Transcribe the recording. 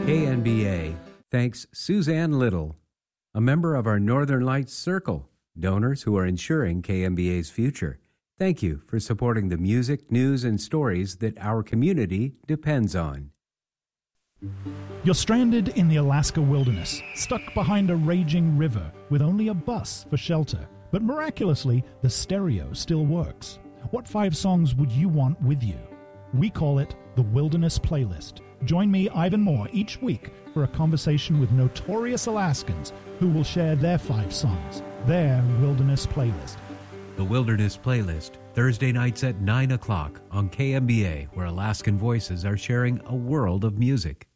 KNBA thanks Suzanne Little, a member of our Northern Lights Circle, donors who are ensuring KNBA's future. Thank you for supporting the music, news, and stories that our community depends on. You're stranded in the Alaska wilderness, stuck behind a raging river with only a bus for shelter. But miraculously, the stereo still works. What 5 songs would you want with you? We call it the Wilderness Playlist. Join me, Ivan Moore, each week for a conversation with notorious Alaskans who will share their 5 songs, their Wilderness Playlist. The Wilderness Playlist, Thursday nights at 9 o'clock on KNBA, where Alaskan voices are sharing a world of music.